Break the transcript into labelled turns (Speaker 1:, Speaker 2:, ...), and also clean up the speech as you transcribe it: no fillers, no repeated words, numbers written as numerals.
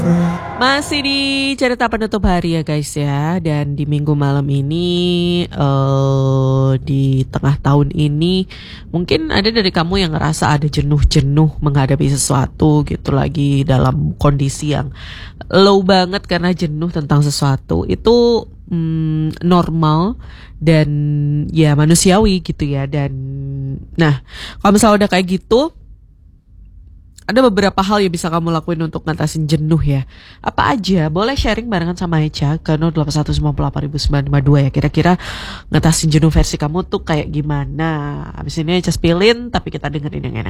Speaker 1: Masih di cerita penutup hari ya guys ya. Dan di minggu malam ini di tengah tahun ini mungkin ada dari kamu yang ngerasa ada jenuh-jenuh menghadapi sesuatu gitu, lagi dalam kondisi yang low banget karena jenuh tentang sesuatu. Itu normal dan ya manusiawi gitu ya. Dan nah, kalau misalnya udah kayak gitu, ada beberapa hal yang bisa kamu lakuin untuk ngatasin jenuh ya. Apa aja? Boleh sharing barengan sama Echa ke 081988952 ya. Kira-kira ngatasin jenuh versi kamu tuh kayak gimana? Abis ini Echa spillin, tapi kita dengerin yang enak.